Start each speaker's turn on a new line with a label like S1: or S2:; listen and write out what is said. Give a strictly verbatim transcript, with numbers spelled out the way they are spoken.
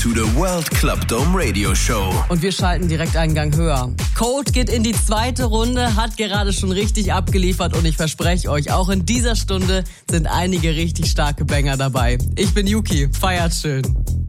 S1: to the World Club Dome Radio Show.
S2: Und wir schalten direkt einen Gang höher. Code geht in die zweite Runde, hat gerade schon richtig abgeliefert und ich verspreche euch, auch in dieser Stunde sind einige richtig starke Banger dabei. Ich bin Yuki, feiert schön.